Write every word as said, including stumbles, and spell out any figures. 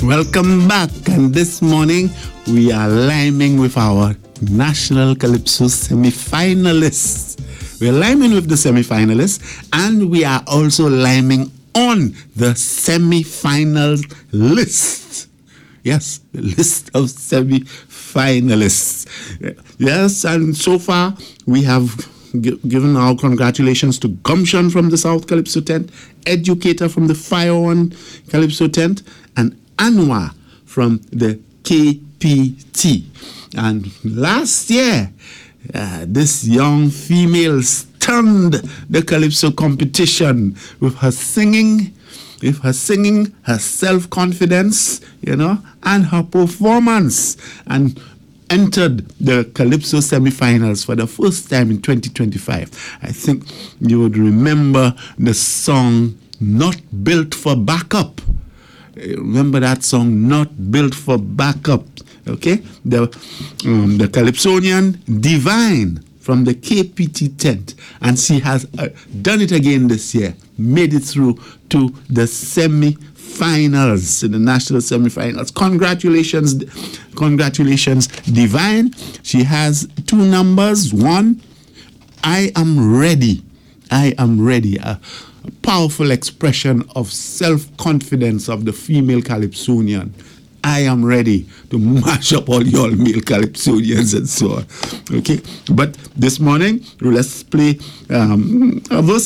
Welcome back, and this morning we are liming with our National Calypso semi-finalists. We're liming with the semi-finalists, and we are also liming on the semi-final list. Yes, the list of semi-finalists. Yes, and so far we have g- given our congratulations to Gumption from the South Calypso tent, Educator from the Fire One Calypso tent, and Anwar from the K P T. And last year, uh, this young female stunned the Calypso competition with her singing, with her singing, her self-confidence, you know, and her performance, and entered the Calypso semifinals for the first time in twenty twenty-five. I think you would remember the song Not Built for Backup. Remember that song, Not Built for Backup, okay? The um, the Calypsonian Divine from the K P T tent, and she has uh, done it again this year, made it through to the semi-finals, in the national semi-finals. Congratulations, congratulations, Divine. She has two numbers. One, I am ready. I am ready. Uh, A powerful expression of self-confidence of the female Calypsonian. I am ready to mash up all your male Calypsonians and so on. Okay? But this morning, let's play um, a verse